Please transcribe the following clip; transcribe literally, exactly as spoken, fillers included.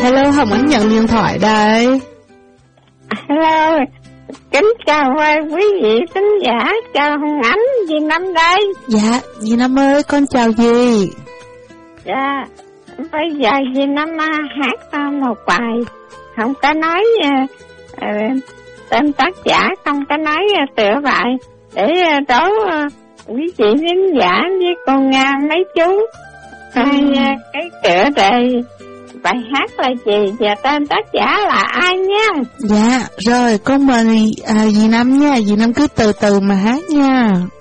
Hello, Hồng Ánh nhận điện thoại đây. Hello, kính chào quý vị khán giả, chào Hồng Ánh, dì Năm đây. Dạ, dì Năm ơi, con chào dì. Dạ, bây giờ dì Năm hát một bài, không có nói uh, uh, tên tác giả, không có nói uh, tựa bài, để uh, đố uh, quý vị khán giả với con uh, mấy chú coi uh, cái tựa đề bài hát là gì và tên tác giả là ai nha. Dạ, rồi con mời à, dì Năm nha, dì Năm cứ từ từ mà hát nha.